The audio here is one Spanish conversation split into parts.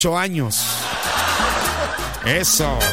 8 años. Eso.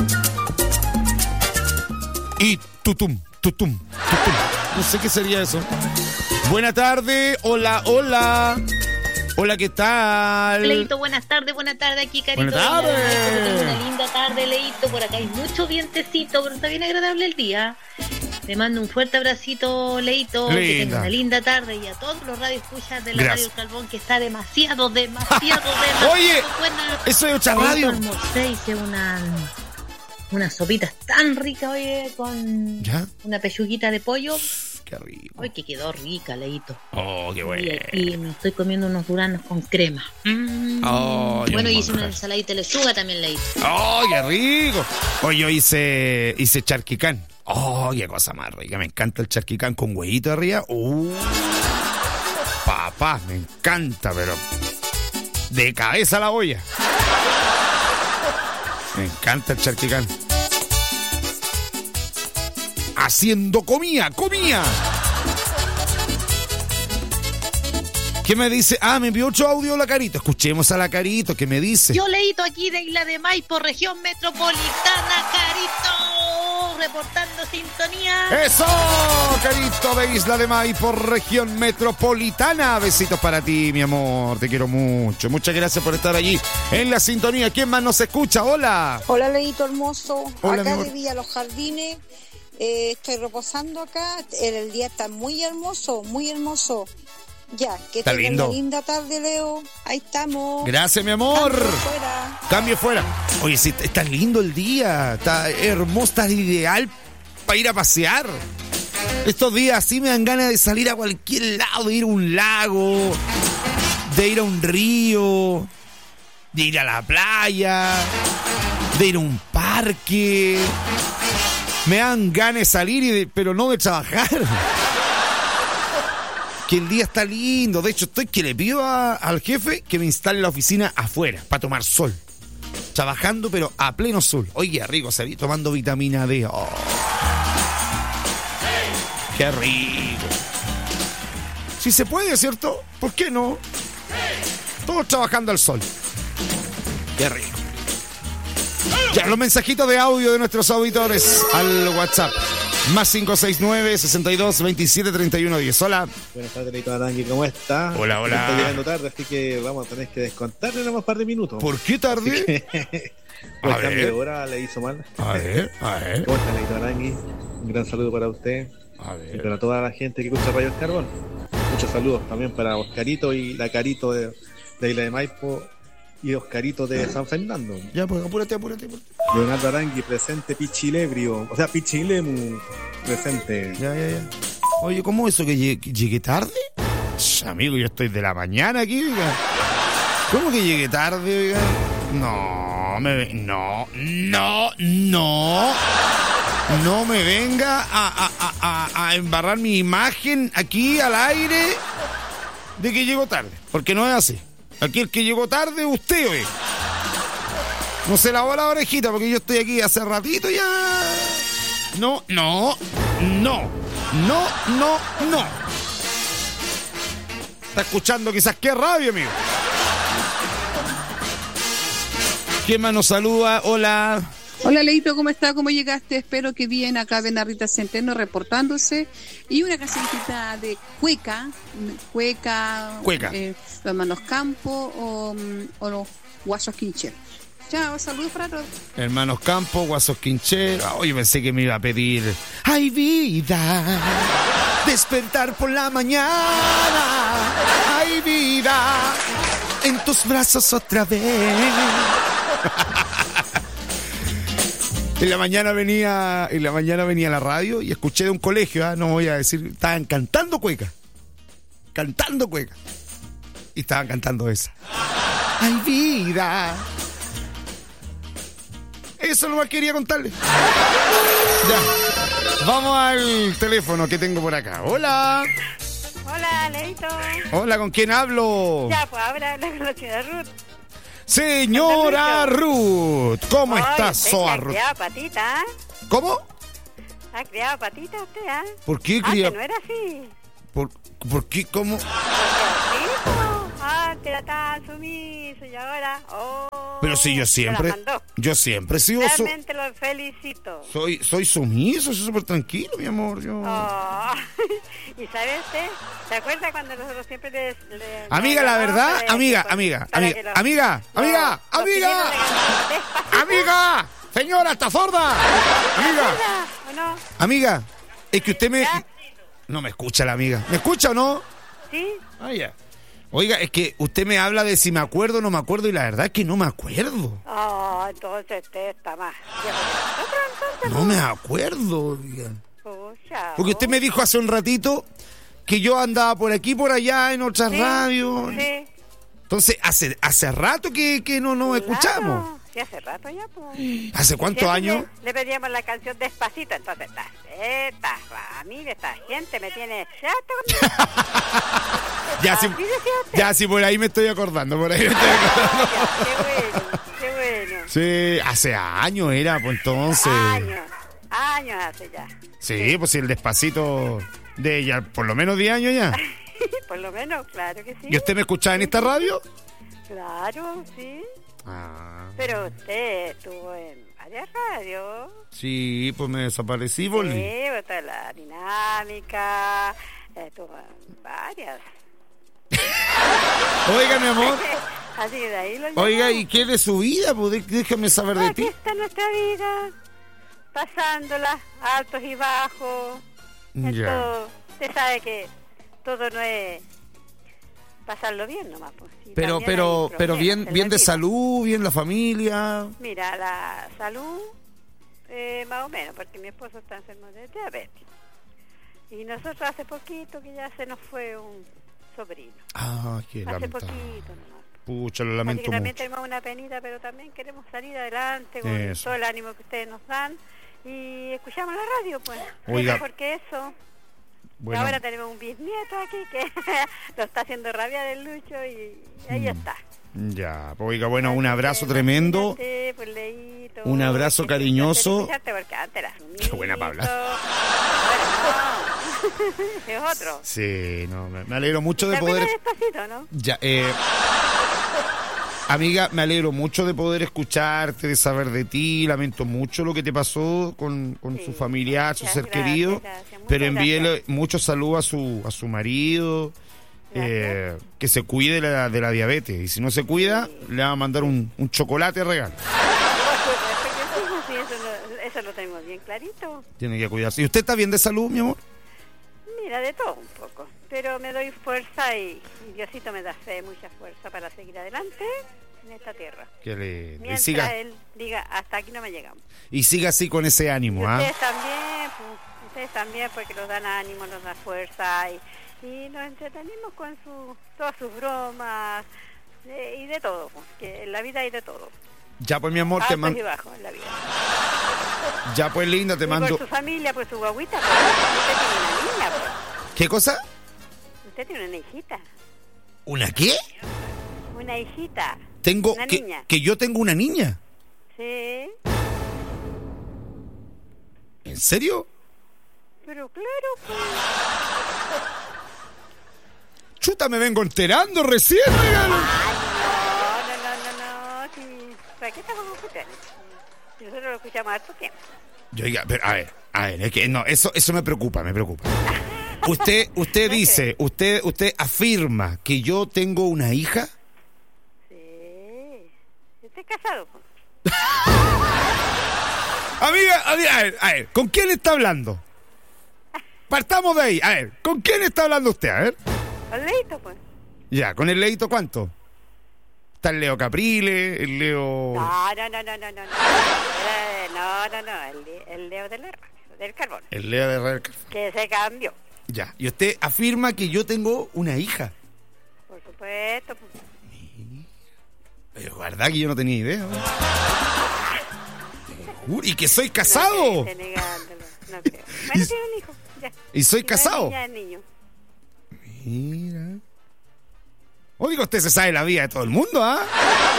Y tutum. No sé qué sería eso. Buena tarde. Hola. Hola, ¿qué tal? Leito, buenas tardes aquí, Carito. Buenas tardes. Tengo una linda tarde, Leito. Por acá hay mucho vientecito, pero está bien agradable el día. Te mando un fuerte abracito, Leito. Linda. Que tenga una linda tarde. Y a todos los radioescuchas de la Gracias. Radio Calvón, que está demasiado Oye, buena. eso es otra radio. Almorcé, hice unas sopitas tan ricas, oye, con ¿Ya? una pechuguita de pollo. Qué rico. Ay, que quedó rica, Leito. Oh, qué bueno. Y me estoy comiendo unos duranos con crema. Oh, Bueno, y hice una ensaladita de lechuga también, Leito. ¡Oh, qué rico! Hoy yo hice charquicán. ¡Oh, qué cosa más rica! Me encanta el charquicán con huevito arriba. Papá, me encanta, pero de cabeza a la olla. Me encanta el charquicán. Haciendo comida. ¿Qué me dice? Me envió otro audio la Carito. Escuchemos a la Carito. ¿Qué me dice? Yo, Leito, aquí de Isla de Maipo, región metropolitana, Carito, reportando sintonía. ¡Eso! Carito de Isla de Maipo, región metropolitana. Besitos para ti, mi amor. Te quiero mucho. Muchas gracias por estar allí en la sintonía. ¿Quién más nos escucha? Hola. Hola, Leito hermoso. Hola, acá mi amor. de Villa Los Jardines. Estoy reposando acá. El día está muy hermoso, muy hermoso. Ya, que Está tengan lindo. una linda tarde, Leo. Ahí estamos. Gracias, mi amor. Cambio fuera. Cambio fuera. Oye, sí, está lindo el día. Está hermoso, está ideal para ir a pasear. Estos días así me dan ganas de salir a cualquier lado, de ir a un lago, de ir a un río, de ir a la playa, de ir a un parque. Me dan ganas de salir, pero no de trabajar. Que el día está lindo. De hecho, estoy que le pido al jefe que me instale la oficina afuera para tomar sol. Trabajando, pero a pleno sol. Oye, rico, salí tomando vitamina D. Oh. Qué rico. Si se puede, ¿cierto? ¿Por qué no? Todos trabajando al sol. Qué rico. Ya, los mensajitos de audio de nuestros auditores al WhatsApp. Más 569-62-27-31-10. Hola. Buenas tardes, Leito Arangui, ¿cómo está? Hola. Estoy llegando tarde, así que vamos a tener que descontarle nomás un par de minutos. ¿Por qué tarde? Pues A el cambio ver. de hora le hizo mal. A ver. ¿Cómo está, Leito Arangui? Un gran saludo para usted A y ver. para toda la gente que escucha Radio El Carbón. Muchos saludos también para Oscarito y la Carito de Isla de Maipo y Oscarito de San Fernando. Ya, pues, apúrate. Leonardo Arangui, presente Pichilebrio. O sea, Pichilemu, presente. Ya. Oye, ¿cómo eso que llegué tarde? Amigo, yo estoy de la mañana aquí, oiga. ¿Cómo que llegué tarde, oiga? No me venga a embarrar mi imagen aquí al aire de que llego tarde, porque no es así. Aquí el que llegó tarde es usted, oiga. No se lavó la orejita porque yo estoy aquí hace ratito ya. No. Está escuchando quizás qué radio, amigo. ¿Quién más nos saluda? Hola. Hola, Leito, ¿cómo está? ¿Cómo llegaste? Espero que bien. Acá ven a Rita Centeno reportándose. Y una cancioncita de Cueca. Los hermanos Campo o los Guasos Quincher. Chao, saludos para todos. Hermanos Campos, Guasos Quincher. Oye, pensé que me iba a pedir ¡ay, vida! Despertar por la mañana. ¡Ay, vida! En tus brazos otra vez. En la mañana venía a la radio y escuché de un colegio, no voy a decir, estaban cantando cueca. Y estaban cantando esa. ¡Ay, vida! Eso lo que quería contarles. Ya. Vamos al teléfono que tengo por acá. Hola. Hola, Leito. Hola, ¿con quién hablo? Ya, pues ahora habla con la señora Ruth. Señora Ruth, ¿cómo estás, Soa Ruth? Ha criado patita, ¿eh? ¿Cómo? Ha criado patita usted, ¿eh? ¿Por qué Ah, cría? que no era así. ¿Por qué? ¿Cómo? Sí, po. Ah, antes era tan sumiso y ahora, Pero si yo se la siempre he sido realmente lo felicito. soy sumiso, soy súper tranquilo, mi amor. Yo. Oh. ¿Y sabes usted? ¿Se acuerda cuando nosotros siempre le Amiga, la verdad, amiga, señora, está sorda. ¿O no? Amiga, es que usted me... ¿Ya? No me escucha la amiga. ¿Me escucha o no? ¿Sí? Ah, ya. Oiga, es que usted me habla de si me acuerdo o no me acuerdo y la verdad es que no me acuerdo. Entonces usted está más. No me acuerdo, oiga. Pucha, Porque usted me dijo hace un ratito que yo andaba por aquí, por allá, en otras sí, radios. Sí. Entonces, hace rato que no nos escuchamos. Sí, hace rato ya, pues. ¿Hace cuántos Siempre años? Le pedíamos la canción Despacito, entonces esta familia, esta gente me tiene chato. Ya, sí, por ahí me estoy acordando, Qué bueno. Sí, hace años era, pues entonces. Años hace ya. Sí, pues sí, el Despacito de ella, por lo menos 10 años ya. Por lo menos, claro que sí. ¿Y usted me escuchaba en esta radio? Claro, sí. Ah. Pero usted estuvo en varias radios. Sí, pues me desaparecí, volví. Sí, toda la dinámica, estuvo en varias. Oiga, mi amor. Así que de ahí lo llamamos. Oiga, ¿y qué de su vida? Pues déjame saber de Aquí ti. está nuestra vida, pasándola, altos y bajos. En Ya. todo. Usted sabe que todo no es pasarlo bien nomás. Pues. Y Pero también hay problemas bien en de la vida. salud, bien la familia. Mira, la salud, más o menos, porque mi esposo está enfermo de diabetes. Y nosotros hace poquito que ya se nos fue un sobrino. Ah, qué Hace lamentable. poquito nomás. Pucha, lo Así lamento que también mucho. tenemos una penita, pero también queremos salir adelante con Eso. todo el ánimo que ustedes nos dan. Y escuchamos la radio, pues. Oiga. Porque eso... Bueno, Ahora tenemos un bisnieto aquí que lo está haciendo rabiar el Lucho y ahí está. ya, pues, oiga, bueno, un abrazo tremendo. Imagínate, pues, Leito, Un abrazo que cariñoso. escucharte porque antes era Qué buena pa' hablar. Es otro. Sí, no, me alegro mucho ¿Te de poder... acuerdas Despacito, no? Ya, amiga, me alegro mucho de poder escucharte, de saber de ti. Lamento mucho lo que te pasó con Sí, su familiar, su ser gracias, querido. gracias, muchas Pero envíele gracias. muchos saludos a su marido. Gracias. Que se cuide de la diabetes. Y si no se cuida, le va a mandar un chocolate regalo. Sí, eso lo tenemos bien clarito. Tiene que cuidarse. ¿Y usted está bien de salud, mi amor? Mira, de todo un poco. Pero me doy fuerza y Diosito me da fe, mucha fuerza para seguir adelante en esta tierra. Que le Mientras siga. él diga, hasta aquí no me llegamos. Y siga así con ese Y ánimo, ¿ah? ustedes también, porque nos dan ánimo, nos dan fuerza y nos entretenimos con todas sus bromas y de todo, pues, que en la vida hay de todo. Ya pues, mi amor, te Altos mando. y bajos en la vida. Ya pues, linda, te Y mando. por su familia, por su guaguita, pues, usted tiene una niña, pues. ¿Qué cosa? Usted tiene una hijita. ¿Una qué? Una hijita. Tengo Una que, niña. que yo tengo una niña. Sí. ¿En serio? Pero claro, pues. Chuta, me vengo enterando recién, oiga. No. Sí. ¿Para qué estamos escuchando? Si nosotros lo escuchamos harto tiempo. Yo, oiga, pero, a ver, es que no, eso me preocupa. Usted dice, usted afirma que yo tengo una hija. Sí. ¿Usted es casado? Pues? Amiga, a ver, ¿con quién está hablando? Partamos de ahí, a ver, ¿con quién está hablando usted? A ver. ¿Con Leito, pues? Ya, ¿con el Leito cuánto? Está el Leo Capriles, el Leo... No. El Leo de la radio, del carbón. El Leo de Real. Que se cambió. Ya, y usted afirma que yo tengo una hija. Por supuesto. Pues. Pero verdad que yo no tenía idea. Y que soy casado. No, negándolo, no creo. Bueno, tiene un hijo. Ya. Y soy no es casado. niña, es niño. Mira. Oiga, usted se sabe la vida de todo el mundo, ¿ah?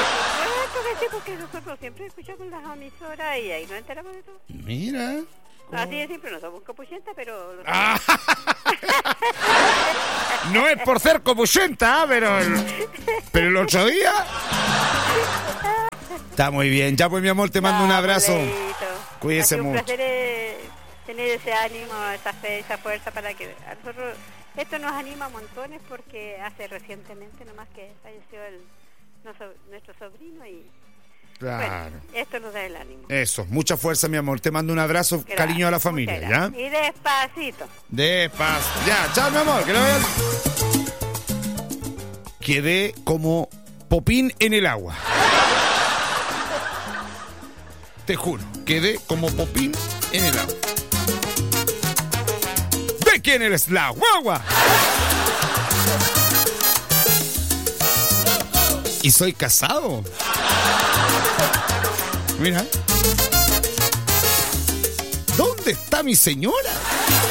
Porque nosotros siempre escuchamos las emisoras y ahí nos enteramos de todo. Mira. Así de siempre, no somos copuchentas, pero... Ah. No es por ser copuchenta, pero el otro día... Está muy bien. Ya pues, mi amor, te mando un abrazo. Leito. Cuídese mucho. Un placer tener ese ánimo, esa fe, esa fuerza para que a nosotros... Esto nos anima a montones porque hace recientemente nomás que falleció nuestro sobrino y... Claro. Bueno, esto nos da el ánimo. Eso, mucha fuerza, mi amor. Te mando un abrazo, Gracias, cariño a la familia, ¿ya? Y despacito. Despacio. Ya, chao, mi amor. Que lo vean. Quedé como popín en el agua. Te juro, quedé como popín en el agua. ¿De quién eres la guagua? Y soy casado. Mira. ¿Dónde está mi señora?